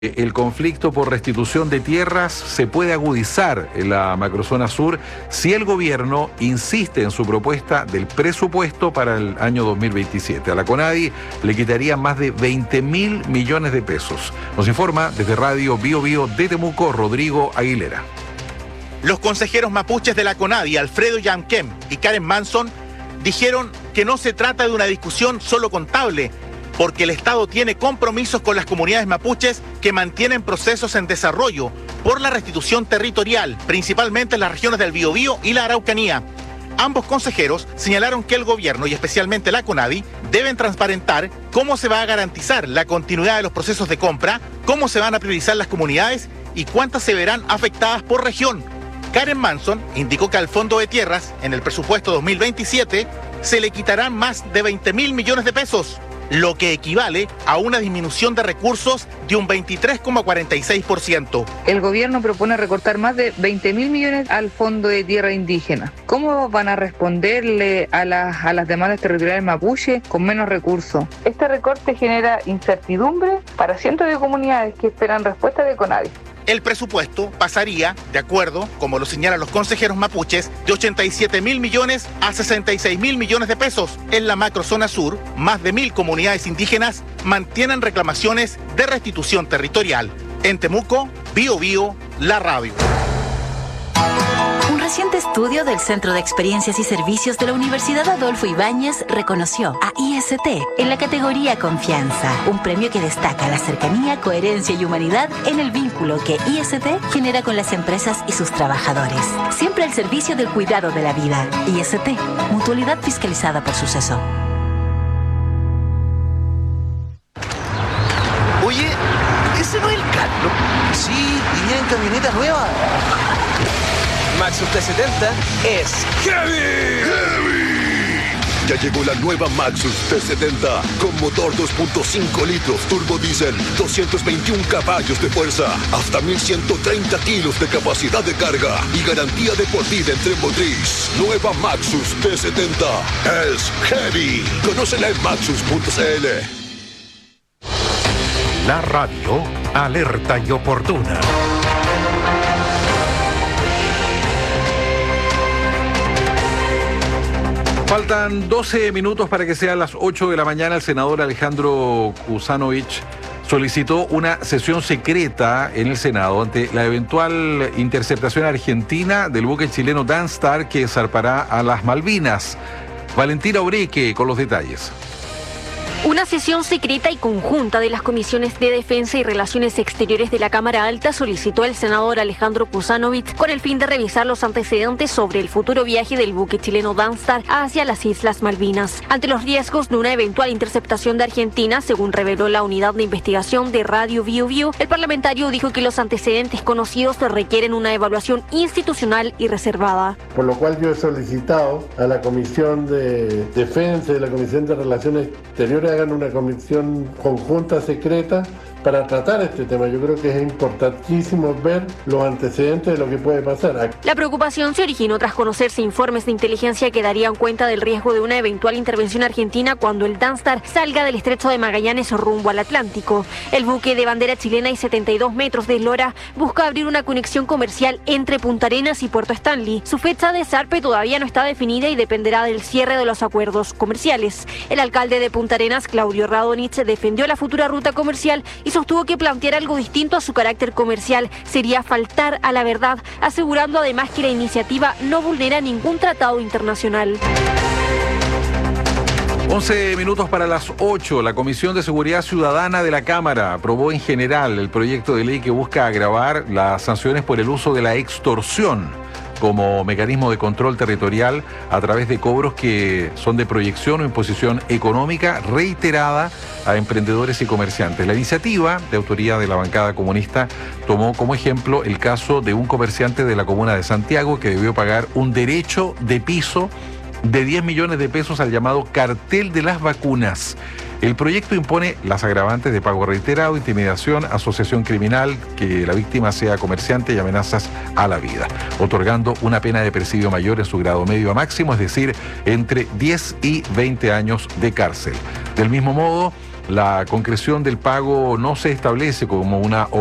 El conflicto por restitución de tierras se puede agudizar en la macrozona sur si el gobierno insiste en su propuesta del presupuesto para el año 2027. A la CONADI le quitaría más de 20.000 millones de pesos. Nos informa desde Radio Bio Bio de Temuco, Rodrigo Aguilera. Los consejeros mapuches de la CONADI, Alfredo Yanquem y Karen Manson, dijeron que no se trata de una discusión solo contable, porque el Estado tiene compromisos con las comunidades mapuches que mantienen procesos en desarrollo por la restitución territorial, principalmente en las regiones del Biobío y la Araucanía. Ambos consejeros señalaron que el gobierno y especialmente la CONADI deben transparentar cómo se va a garantizar la continuidad de los procesos de compra, cómo se van a priorizar las comunidades y cuántas se verán afectadas por región. Karen Manson indicó que al Fondo de Tierras, en el presupuesto 2027, se le quitarán más de 20.000 millones de pesos, lo que equivale a una disminución de recursos de un 23,46%. El gobierno propone recortar más de 20.000 millones al Fondo de Tierra Indígena. ¿Cómo van a responderle a las demandas territoriales mapuche con menos recursos? Este recorte genera incertidumbre para cientos de comunidades que esperan respuesta de CONADI. El presupuesto pasaría, de acuerdo, como lo señalan los consejeros mapuches, de 87.000 millones a 66.000 millones de pesos. En la macrozona sur, más de 1.000 comunidades indígenas mantienen reclamaciones de restitución territorial. En Temuco, Bio Bio, la radio. Un reciente estudio del Centro de Experiencias y Servicios de la Universidad Adolfo Ibáñez reconoció a IST en la categoría Confianza, un premio que destaca la cercanía, coherencia y humanidad en el vínculo que IST genera con las empresas y sus trabajadores. Siempre al servicio del cuidado de la vida. IST, mutualidad fiscalizada por Suceso. Oye, ¿ese no es el Carlos? Sí, y viene en camioneta nueva. Maxus T70 es heavy. Ya llegó la nueva Maxus T70 con motor 2.5 litros turbo diésel, 221 caballos de fuerza, hasta 1.130 kilos de capacidad de carga y garantía de por vida en tren motriz. Nueva Maxus T70 es heavy. Conócela en maxus.cl. La radio alerta y oportuna. Faltan 12 minutos para que sean las 8 de la mañana. El senador Alejandro Kuzanovich solicitó una sesión secreta en el Senado ante la eventual interceptación argentina del buque chileno Danstar que zarpará a las Malvinas. Valentina Oreque con los detalles. Una sesión secreta y conjunta de las comisiones de Defensa y Relaciones Exteriores de la Cámara Alta solicitó el senador Alejandro Kuzanovich con el fin de revisar los antecedentes sobre el futuro viaje del buque chileno Danstar hacia las Islas Malvinas. Ante los riesgos de una eventual interceptación de Argentina, según reveló la unidad de investigación de Radio Bio Bio, el parlamentario dijo que los antecedentes conocidos requieren una evaluación institucional y reservada. Por lo cual yo he solicitado a la Comisión de Defensa y la Comisión de Relaciones Exteriores hagan una comisión conjunta secreta para tratar este tema. Yo creo que es importantísimo ver los antecedentes de lo que puede pasar. La preocupación se originó tras conocerse informes de inteligencia que darían cuenta del riesgo de una eventual intervención argentina cuando el Danstar salga del estrecho de Magallanes rumbo al Atlántico. El buque de bandera chilena y 72 metros de eslora busca abrir una conexión comercial entre Punta Arenas y Puerto Stanley. Su fecha de zarpe todavía no está definida y dependerá del cierre de los acuerdos comerciales. El alcalde de Punta Arenas, Claudio Radonich, defendió la futura ruta comercial y sostuvo que plantear algo distinto a su carácter comercial sería faltar a la verdad, asegurando además que la iniciativa no vulnera ningún tratado internacional. 11 minutos para las 8. La Comisión de Seguridad Ciudadana de la Cámara aprobó en general el proyecto de ley que busca agravar las sanciones por el uso de la extorsión como mecanismo de control territorial a través de cobros que son de proyección o imposición económica reiterada a emprendedores y comerciantes. La iniciativa, de autoría de la bancada comunista, tomó como ejemplo el caso de un comerciante de la comuna de Santiago que debió pagar un derecho de piso de 10 millones de pesos al llamado cartel de las vacunas. El proyecto impone las agravantes de pago reiterado, intimidación, asociación criminal, que la víctima sea comerciante y amenazas a la vida, otorgando una pena de presidio mayor en su grado medio a máximo, es decir, entre 10 y 20 años de cárcel. Del mismo modo, La concreción del pago no se establece como una